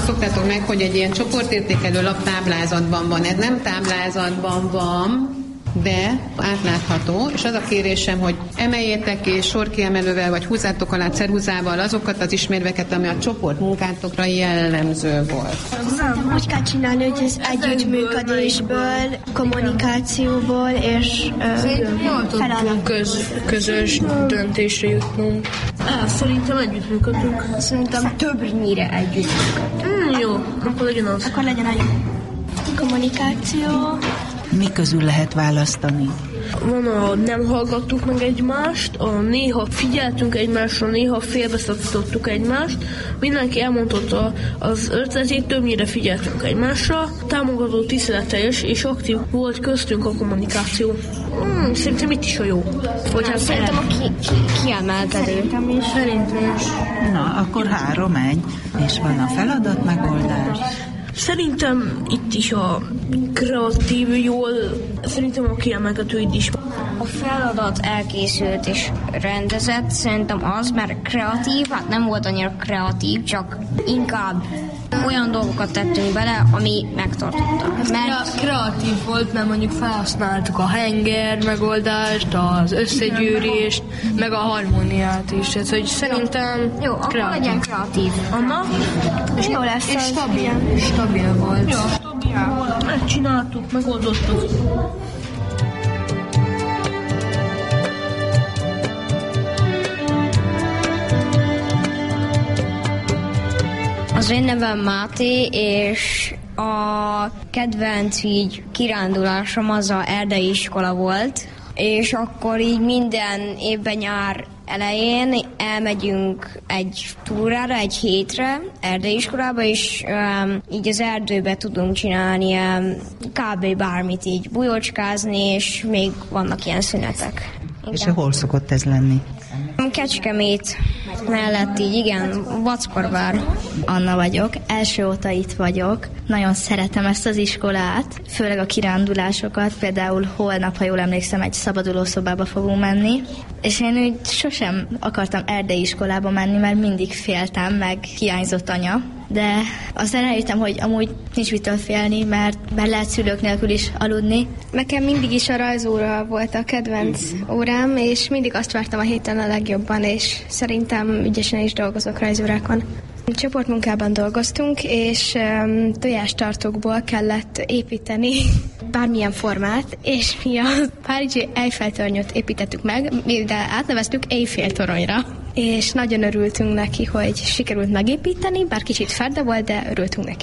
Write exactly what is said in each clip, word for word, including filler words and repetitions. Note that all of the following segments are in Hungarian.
szoktátok meg, hogy egy ilyen csoportértékelő lap táblázatban van. Ez nem táblázatban van, de átlátható, és az a kérésem, hogy emeljétek ki sorkiemelővel, vagy húzzátok alá ceruzával azokat az ismérveket, ami a csoport munkátokra jellemző volt. Nem, hogy kell csinálni, hogy ez együttműködésből, kommunikációból és feladat. Köz, közös döntésre jutnunk. Á, szerintem együttműködünk. Szerintem többnyire együttműködünk. Mm, jó, akkor legyen az. Akkor legyen az. Kommunikáció. Mi közül lehet választani? Van a nem hallgattuk meg egymást, a néha figyeltünk egymásra, néha félbeszakítottuk egymást, mindenki elmondta az ötletét, többnyire figyeltünk egymásra, támogató, tiszteleteljes és aktív volt köztünk a kommunikáció. Hmm, szerintem itt is a jó. Vagy hát szerintem a ki, ki, kiemelkedő. Szerintem is. Szerintem is. Na, akkor három egy, és van a feladat megoldás. Szerintem itt is a kreatív jól, szerintem a kiemelkedő itt is. A feladat elkészült és rendezett, szerintem az, mert kreatív, hát nem volt annyira kreatív, csak inkább olyan dolgokat tettünk bele, ami megtartotta. Mert kreatív volt, mert mondjuk felhasználtuk a henger megoldást, az összegyűrést, meg a harmóniát is. Ez, hogy szerintem jó, akkor kreatív. legyen kreatív. Anna? És jó lesz. És stabil. Stabil volt. Jó, stabil. Megcsináltuk, megoldottuk. Az én nevem Máté, és a kedvenc így kirándulásom az a erdei iskola volt, és akkor így minden évben nyár elején elmegyünk egy túrára, egy hétre erdei iskolába, és um, így az erdőbe tudunk csinálni um, kb. Bármit, így bujócskázni, és még vannak ilyen szünetek. Igen. És hol szokott ez lenni? Kecskemét mellett így, igen, Vackorvár. Anna vagyok, első óta itt vagyok. Nagyon szeretem ezt az iskolát, főleg a kirándulásokat. Például holnap, ha jól emlékszem, egy szabadulószobába fogunk menni. És én úgy sosem akartam erdei iskolába menni, mert mindig féltem, meg hiányzott anya. De aztán eljöttem, hogy amúgy nincs mitől félni, mert, mert lehet szülők nélkül is aludni. Nekem mindig is a rajzóra volt a kedvenc órám, és mindig azt vártam a héten a legjobban, és szerintem ügyesen is dolgozok rajzórákon. Csoportmunkában dolgoztunk, és um, tojástartókból kellett építeni bármilyen formát, és mi a párizsi Eiffel-tornyot építettük meg, de átneveztük Eiffel-toronyra. És nagyon örültünk neki, hogy sikerült megépíteni, bár kicsit ferde volt, de örültünk neki.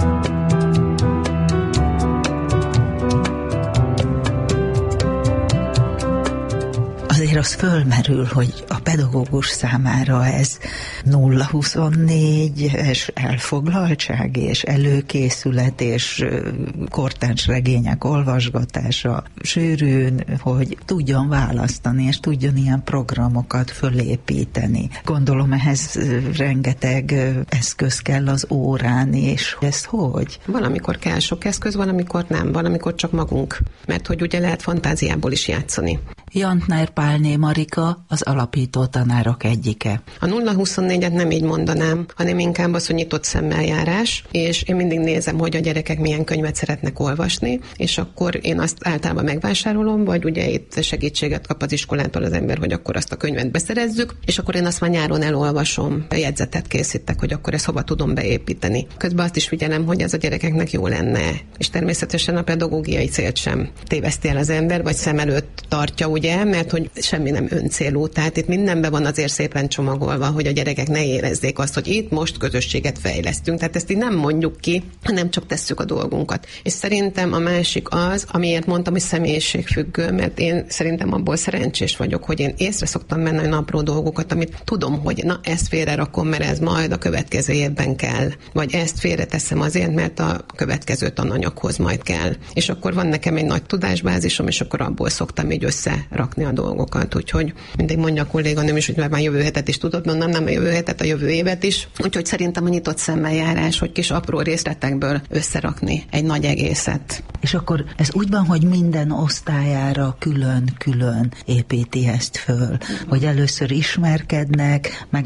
Azért az fölmerül, hogy a pedagógus számára ez nulla huszonnégy és elfoglaltság és előkészület és kortárs regények olvasgatása sűrűn, hogy tudjon választani és tudjon ilyen programokat fölépíteni. Gondolom ehhez rengeteg eszköz kell az órán, és ez hogy? Valamikor kell sok eszköz, valamikor nem, valamikor csak magunk, mert hogy ugye lehet fantáziából is játszani. Jantner Pálné Marika az alapító tanárok egyike. A nulla huszonnégyet nem így mondanám, hanem inkább az, hogy nyitott szemmel járás, és én mindig nézem, hogy a gyerekek milyen könyvet szeretnek olvasni, és akkor én azt általában megvásárolom, vagy ugye itt segítséget kap az iskolától az ember, hogy akkor azt a könyvet beszerezzük, és akkor én azt már nyáron elolvasom, jegyzetet készítek, hogy akkor ezt hova tudom beépíteni. Közben azt is figyelem, hogy ez a gyerekeknek jó lenne, és természetesen a pedagógiai célt sem téveszti el az ember, vagy szem előtt tartja, ugye, mert hogy semmi nem öncélú, tehát itt mindenben van azért szépen csomagolva, hogy a gyerekek ne érezzék azt, hogy itt most közösséget fejlesztünk. Tehát ezt így nem mondjuk ki, hanem csak tesszük a dolgunkat. És szerintem a másik az, amiért mondtam, hogy személyiségfüggő, mert én szerintem abból szerencsés vagyok, hogy én észre szoktam menni olyan apró dolgokat, amit tudom, hogy na, ezt félre rakom, mert ez majd a következő évben kell. Vagy ezt félre teszem azért, mert a következő tananyaghoz majd kell. És akkor van nekem egy nagy tudásbázisom, és akkor abból szoktam így összerakni a dolgokat. Úgyhogy mindig mondja a kolléganőm is, hogy már jövő hetet is tudod, mondom, nem a jövő hetet, a jövő évet is. Úgyhogy szerintem a nyitott szemmel járás, hogy kis apró részletekből összerakni egy nagy egészet. És akkor ez úgy van, hogy minden osztályára külön-külön építi ezt föl, hogy először ismerkednek, meg